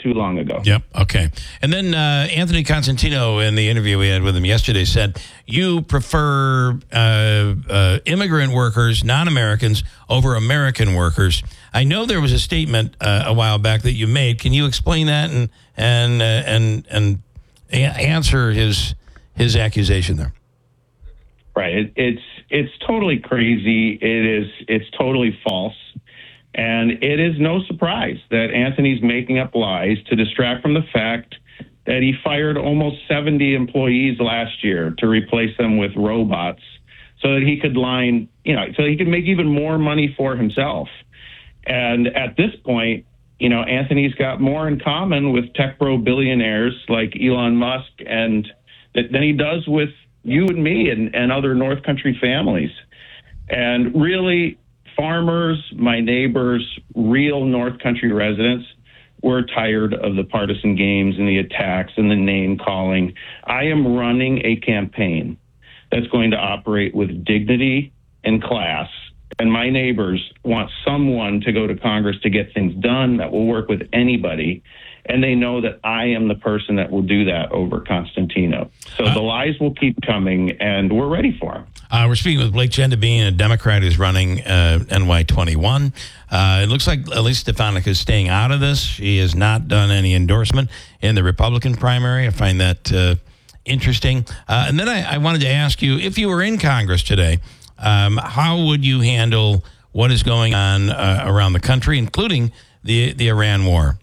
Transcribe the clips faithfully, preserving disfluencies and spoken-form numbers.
too long ago. Yep. Okay. And then uh, Anthony Constantino, in the interview we had with him yesterday, said you prefer uh, uh, immigrant workers, non-Americans, over American workers. I know there was a statement uh, a while back that you made. Can you explain that and and uh, and and a- answer his his accusation there? Right. It, it's it's totally crazy. It is it's totally false. And it is no surprise that Anthony's making up lies to distract from the fact that he fired almost seventy employees last year to replace them with robots so that he could line, you know, so he could make even more money for himself. And at this point, you know, Anthony's got more in common with tech bro billionaires like Elon Musk and than he does with you and me and, and other North Country families. And really, farmers, my neighbors, real North Country residents, we're tired of the partisan games and the attacks and the name calling. I am running a campaign that's going to operate with dignity and class. And my neighbors want someone to go to Congress to get things done that will work with anybody. And they know that I am the person that will do that over Constantino. So uh, the lies will keep coming, and we're ready for them. Uh, we're speaking with Blake Gendebien, a Democrat who's running uh, N Y twenty-one. Uh, it looks like Elise Stefanik is staying out of this. She has not done any endorsement in the Republican primary. I find that uh, interesting. Uh, and then I, I wanted to ask you, if you were in Congress today, um, how would you handle what is going on uh, around the country, including the the Iran war?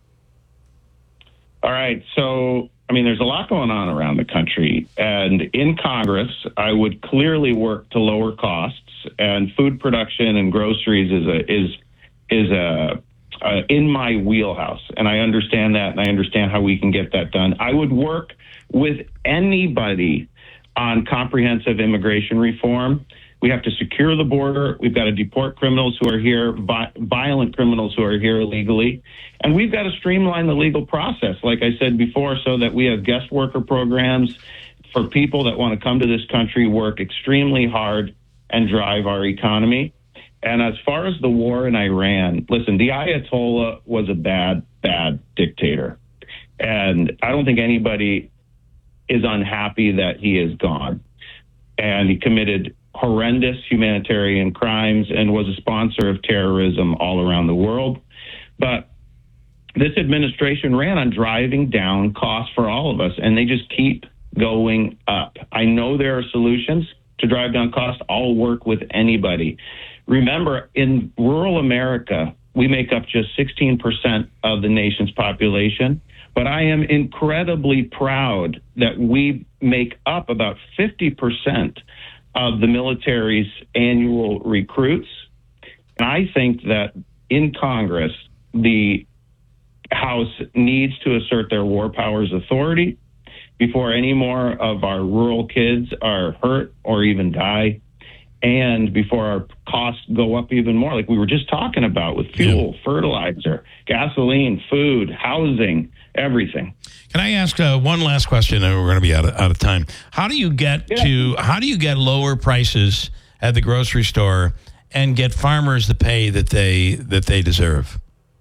All right. So, I mean, there's a lot going on around the country. And in Congress, I would clearly work to lower costs. And food production and groceries is a, is is a, a in my wheelhouse. And I understand that, and I understand how we can get that done. I would work with anybody on comprehensive immigration reform. We have to secure the border. We've got to deport criminals who are here, vi- violent criminals who are here illegally. And we've got to streamline the legal process, like I said before, so that we have guest worker programs for people that want to come to this country, work extremely hard, and drive our economy. And as far as the war in Iran, listen, the Ayatollah was a bad, bad dictator. And I don't think anybody is unhappy that he is gone. And he committed horrendous humanitarian crimes and was a sponsor of terrorism all around the world. But this administration ran on driving down costs for all of us, and they just keep going up. I know there are solutions to drive down costs. I'll work with anybody. Remember, in rural America, we make up just sixteen percent of the nation's population, but I am incredibly proud that we make up about fifty percent of the military's annual recruits. And I think that in Congress, the House needs to assert their war powers authority before any more of our rural kids are hurt or even die, and before our costs go up even more, like we were just talking about with fuel, yeah. fertilizer, gasoline, food, housing, everything. Can I ask uh, one last question, and we're going to be out of, out of time. How do you get yeah. to how do you get lower prices at the grocery store and get farmers the pay that they that they deserve?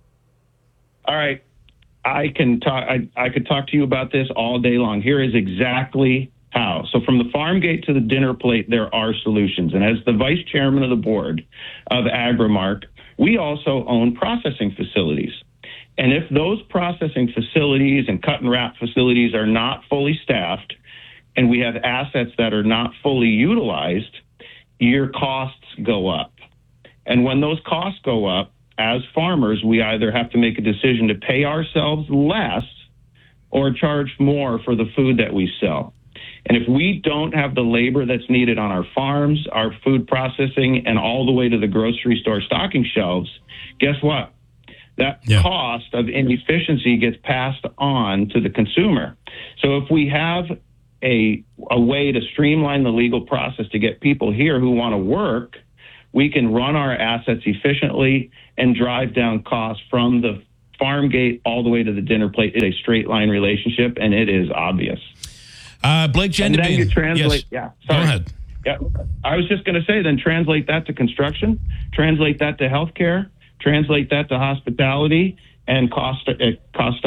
All right, I can talk. I, I could talk to you about this all day long. Here is exactly how. So from the farm gate to the dinner plate, there are solutions. And as the vice chairman of the board of Agrimark, we also own processing facilities. And if those processing facilities and cut and wrap facilities are not fully staffed, and we have assets that are not fully utilized, your costs go up. And when those costs go up, as farmers, we either have to make a decision to pay ourselves less or charge more for the food that we sell. And if we don't have the labor that's needed on our farms, our food processing, and all the way to the grocery store stocking shelves, guess what? That yeah. cost of inefficiency gets passed on to the consumer. So if we have a, a way to streamline the legal process to get people here who want to work, we can run our assets efficiently and drive down costs from the farm gate all the way to the dinner plate. It's a straight line relationship, and it is obvious. Uh, Blake Gendebien. And then you translate, yes. yeah. Sorry. Go ahead. Yeah, I was just going to say, then translate that to construction, translate that to healthcare, translate that to hospitality, and cost uh, cost